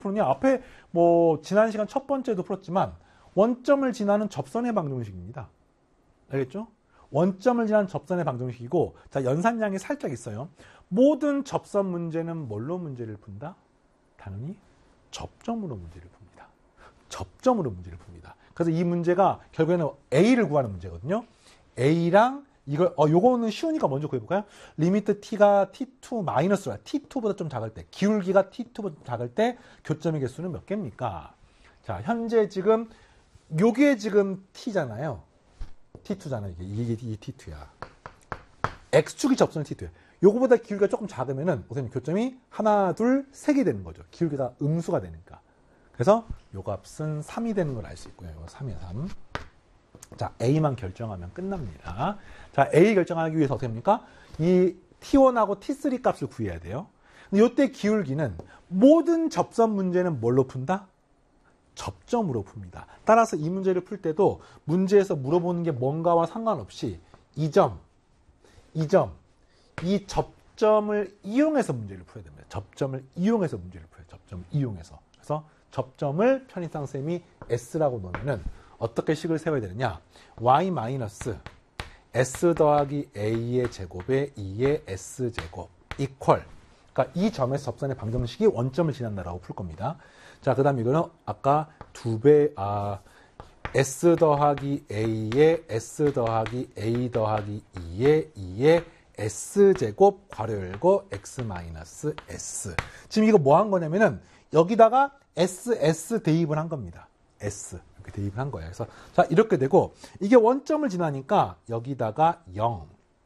푸는요. 앞에 뭐 지난 시간 첫 번째도 풀었지만 원점을 지나는 접선의 방정식입니다. 알겠죠? 원점을 지나는 접선의 방정식이고, 자, 연산량이 살짝 있어요. 모든 접선 문제는 뭘로 문제를 푼다? 당연히 접점으로 문제를 풉니다. 접점으로 문제를 풉니다. 그래서 이 문제가 결국에는 A를 구하는 문제거든요. A랑 이걸 요거는 쉬우니까 먼저 구해볼까요? 리미트 t가 t2 마이너스라 t2보다 좀 작을 때, 기울기가 t2보다 좀 작을 때 교점의 개수는 몇 개입니까? 자, 현재 지금 요게 지금 t잖아요. t2잖아요. 이게 t2야. x축이 접선은 t2야. 요거보다 기울기가 조금 작으면은 선생님 교점이 하나, 둘, 세 개 되는 거죠. 기울기가 음수가 되니까. 그래서 요 값은 3이 되는 걸 알 수 있고요. 이거 3이야, 3. 자, A만 결정하면 끝납니다. 자, A 결정하기 위해서 어떻게 합니까? 이 T1하고 T3 값을 구해야 돼요. 근데 이때 기울기는 모든 접선 문제는 뭘로 푼다? 접점으로 풉니다. 따라서 이 문제를 풀 때도 문제에서 물어보는 게 뭔가와 상관없이 이 접점을 이용해서 문제를 풀어야 됩니다. 접점을 이용해서 문제를 풀어요. 접점을 이용해서. 그래서 접점을 편의상 쌤이 S라고 놓으면은 어떻게 식을 세워야 되느냐? y 마이너스 s 더하기 a의 제곱에 2의 s 제곱 이퀄. 그러니까 이 점에서 접선의 방정식이 원점을 지난다라고 풀 겁니다. 자, 그다음 이거는 아까 2배 s 더하기 a의 s 더하기 a 더하기 2의 s 제곱 괄호 열고 x 마이너스 s. 지금 이거 뭐 한 거냐면은 여기다가 s 대입을 한 겁니다. s 이렇게 대입을 한 거예요. 그래서 자, 이렇게 되고 이게 원점을 지나니까 여기다가 0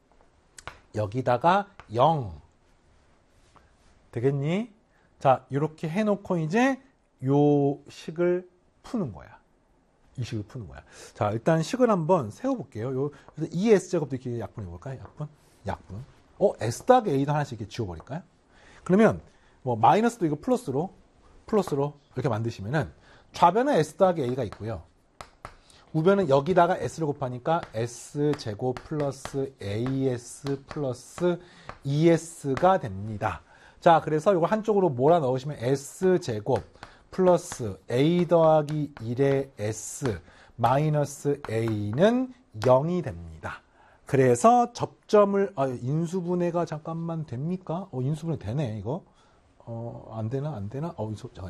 되겠니? 자, 이렇게 해놓고 이제 요 식을 푸는 거야. 이 식을 푸는 거야. 자, 일단 식을 한번 세워볼게요. 그래서 2s제곱도 이렇게 약분해볼까요? 약분. s 더하기 a도 하나씩 이렇게 지워버릴까요? 그러면 뭐 마이너스도 이거 플러스로 이렇게 만드시면은 좌변은 s 더하기 a가 있고요. 우변은 여기다가 s를 곱하니까 s제곱 플러스 as 플러스 2s가 됩니다. 자, 그래서 이거 한쪽으로 몰아 넣으시면 s제곱 플러스 a 더하기 1의 s 마이너스 a는 0이 됩니다. 그래서 접점을 인수분해가 잠깐만 됩니까? 인수분해 되네 이거. 안 되나? 잠깐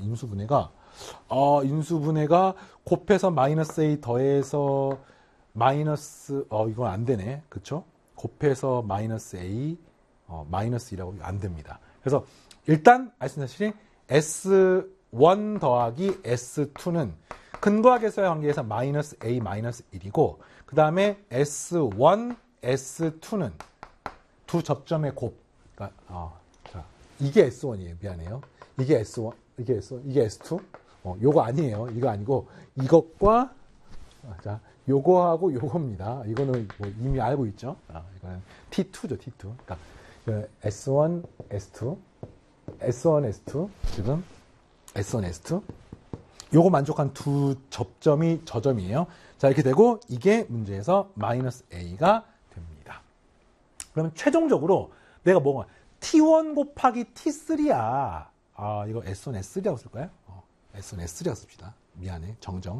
인수분해가 곱해서 마이너스 a 더해서 마이너스 이건 안 되네. 그쵸? 곱해서 마이너스 a 마이너스 2라고 안 됩니다. 그래서 일단 알 수 있는 사실이 S1 더하기 S2는 근거와 계수의 관계에서 마이너스 A 마이너스 1이고 그 다음에 S1, S2는 두 접점의 곱. 그러니까, 자, 이게 S1이에요. 미안해요. 이게 S1, 이게 S2. 요거 아니에요. 이거 아니고 이것과 자, 요거하고 요겁니다. 이거는 뭐 이미 알고 있죠. 이거는 T2죠, T2. 그러니까 S1, S2, S1, S2 지금 S1, S2 요거 만족한 두 접점이 저점이에요. 자, 이렇게 되고 이게 문제에서 마이너스 A가 됩니다. 그러면 최종적으로 내가 뭐가 T1 곱하기 T3야. 이거 S1, S3라고 쓸까요? S1, S3라고 씁시다. 미안해. 정정.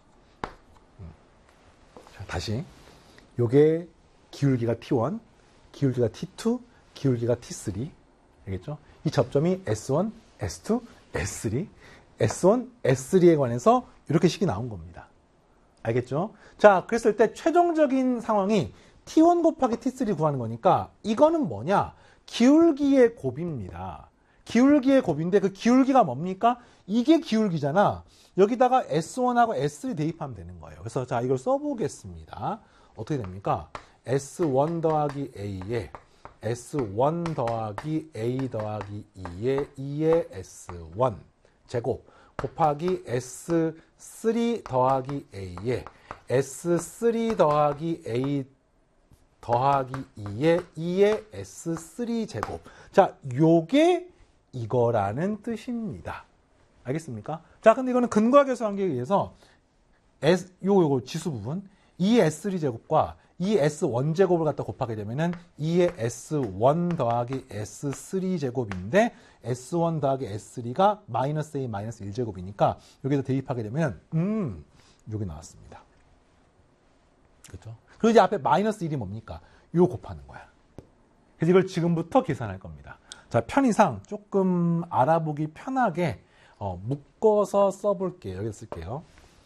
자, 다시 요게 기울기가 T1, 기울기가 T2, 기울기가 T3. 알겠죠? 이 접점이 S1, S2, S3, S1, S3에 관해서 이렇게 식이 나온 겁니다. 알겠죠? 자, 그랬을 때 최종적인 상황이 T1 곱하기 T3 구하는 거니까 이거는 뭐냐? 기울기의 곱입니다. 기울기의 곱인데 그 기울기가 뭡니까? 이게 기울기잖아. 여기다가 S1하고 S3 대입하면 되는 거예요. 그래서 자, 이걸 써보겠습니다. 어떻게 됩니까? S1 더하기 A에 S1 더하기 A 더하기 2의 S1 제곱 곱하기 S3 더하기 A에 S3 더하기 A 더하기 2의 S3 제곱. 자, 요게 이거라는 뜻입니다. 알겠습니까? 자, 근데 이거는 근거와 계수 관계에 의해서 요거 지수 부분 이 S3 제곱과 이 S1제곱을 갖다 곱하게 되면은 2의 S1 더하기 S3제곱인데 S1 더하기 S3가 마이너스 A 마이너스 1제곱이니까 여기서 대입하게 되면 여기 나왔습니다. 그렇죠? 그리고 이제 앞에 마이너스 1이 뭡니까? 요 곱하는 거야. 그래서 이걸 지금부터 계산할 겁니다. 자, 편의상 조금 알아보기 편하게 묶어서 써볼게요. 여기 쓸게요.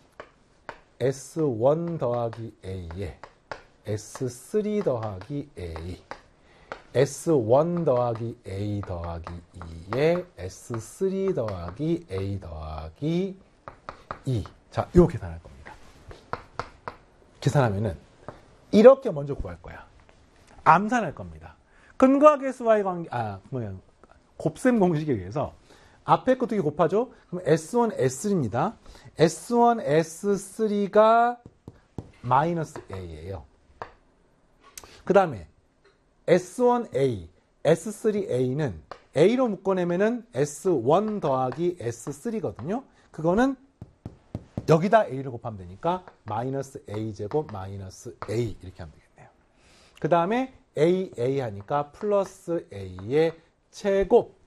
S1 더하기 A에 S3 더하기 A, S1 더하기 A 더하기 2에 S3 더하기 A 더하기 2. 자, 이거 계산할 겁니다. 계산하면은 이렇게 먼저 구할 거야. 암산할 겁니다. 근거와 계수와의 관계, 곱셈 공식에 의해서 앞에 거 두 개 곱하죠? 그럼 S1, S3입니다. S1, S3가 마이너스 A예요. 그 다음에 S1A, S3A는 A로 묶어내면은 S1 더하기 S3거든요. 그거는 여기다 A를 곱하면 되니까 마이너스 A제곱 마이너스 A 이렇게 하면 되겠네요. 그 다음에 A 하니까 플러스 A의 제곱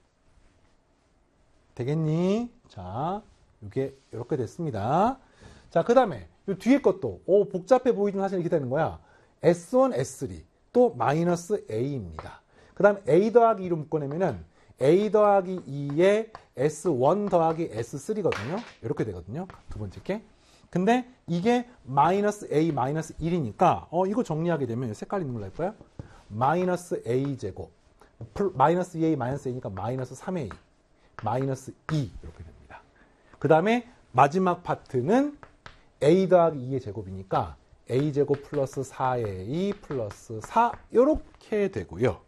되겠니? 자, 이게 이렇게 됐습니다. 자, 그 다음에 이 뒤에 것도 복잡해 보이지만 사실 이렇게 되는 거야. S1, S3 또 마이너스 A입니다. 그 다음 A 더하기 2로 묶어내면은 A 더하기 2에 S1 더하기 S3거든요. 이렇게 되거든요. 두 번째 게. 근데 이게 마이너스 A 마이너스 1이니까 이거 정리하게 되면 색깔 있는 걸로 할 거야. 마이너스 A제곱 마이너스 2A 마이너스 A니까 마이너스 3A 마이너스 2 이렇게 됩니다. 그 다음에 마지막 파트는 A 더하기 2의 제곱이니까 A제곱 플러스 4A 플러스 4 이렇게 되고요.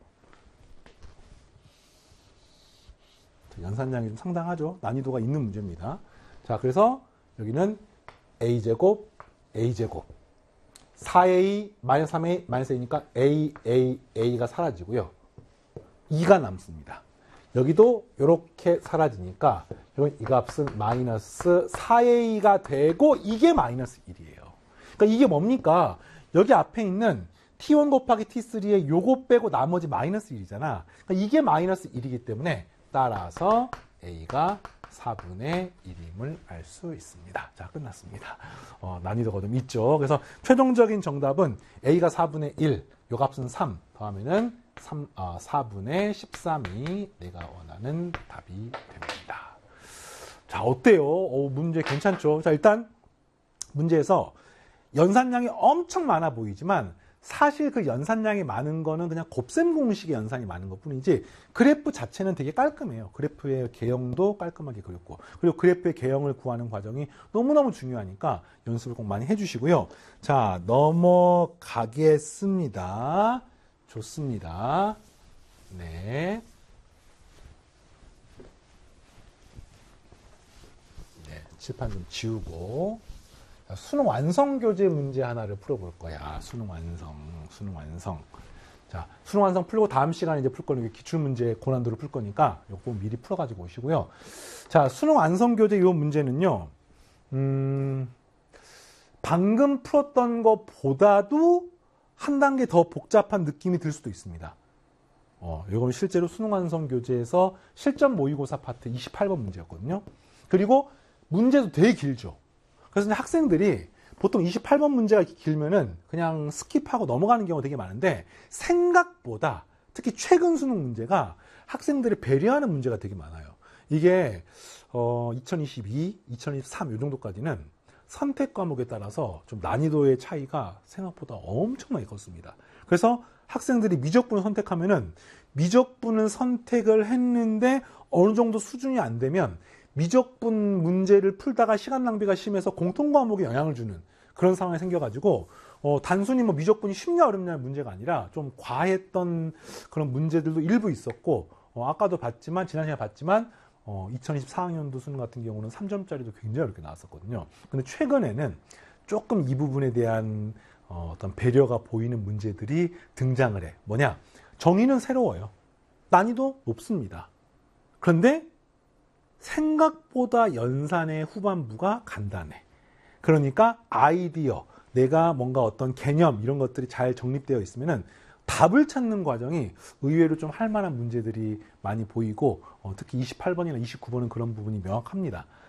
연산량이 좀 상당하죠. 난이도가 있는 문제입니다. 자, 그래서 여기는 A제곱 4A 마이너스 3A 마이너스 A니까 A가 사라지고요. 2가 남습니다. 여기도 이렇게 사라지니까 이 값은 마이너스 4A가 되고 이게 마이너스 1이에요. 그러니까 이게 뭡니까? 여기 앞에 있는 T1 곱하기 T3에 요거 빼고 나머지 마이너스 1이잖아. 그러니까 이게 마이너스 1이기 때문에 따라서 A가 4분의 1임을 알 수 있습니다. 자, 끝났습니다. 난이도가 좀 있죠. 그래서 최종적인 정답은 A가 4분의 1, 요 값은 3 더하면은 4분의 13이 내가 원하는 답이 됩니다. 자, 어때요? 문제 괜찮죠? 자, 일단 문제에서 연산량이 엄청 많아 보이지만 사실 그 연산량이 많은 거는 그냥 곱셈 공식의 연산이 많은 것 뿐이지 그래프 자체는 되게 깔끔해요. 그래프의 개형도 깔끔하게 그렸고 그리고 그래프의 개형을 구하는 과정이 너무너무 중요하니까 연습을 꼭 많이 해주시고요. 자, 넘어가겠습니다. 좋습니다. 네. 칠판 좀 지우고 수능 완성 교재 문제 하나를 풀어볼 거야. 수능 완성. 자, 수능 완성 풀고 다음 시간에 이제 풀 거는 기출 문제 고난도를 풀 거니까 요거 미리 풀어가지고 오시고요. 자, 수능 완성 교재 이 문제는요. 방금 풀었던 것보다도 한 단계 더 복잡한 느낌이 들 수도 있습니다. 이건 실제로 수능 완성 교재에서 실전 모의고사 파트 28번 문제였거든요. 그리고 문제도 되게 길죠. 그래서 학생들이 보통 28번 문제가 길면은 그냥 스킵하고 넘어가는 경우가 되게 많은데 생각보다 특히 최근 수능 문제가 학생들을 배려하는 문제가 되게 많아요. 이게 2022, 2023 이 정도까지는 선택 과목에 따라서 좀 난이도의 차이가 생각보다 엄청나게 컸습니다. 그래서 학생들이 미적분을 선택하면은 미적분을 선택을 했는데 어느 정도 수준이 안 되면 미적분 문제를 풀다가 시간 낭비가 심해서 공통 과목에 영향을 주는 그런 상황이 생겨가지고 단순히 뭐 미적분이 쉽냐 어렵냐의 문제가 아니라 좀 과했던 그런 문제들도 일부 있었고 아까도 봤지만 지난 시간에 봤지만 2024학년도 수능 같은 경우는 3점짜리도 굉장히 어렵게 나왔었거든요. 근데 최근에는 조금 이 부분에 대한 어떤 배려가 보이는 문제들이 등장을 해. 뭐냐? 정의는 새로워요. 난이도 높습니다. 그런데 생각보다 연산의 후반부가 간단해. 그러니까 아이디어, 내가 뭔가 어떤 개념 이런 것들이 잘 정립되어 있으면은 답을 찾는 과정이 의외로 좀 할 만한 문제들이 많이 보이고 특히 28번이나 29번은 그런 부분이 명확합니다.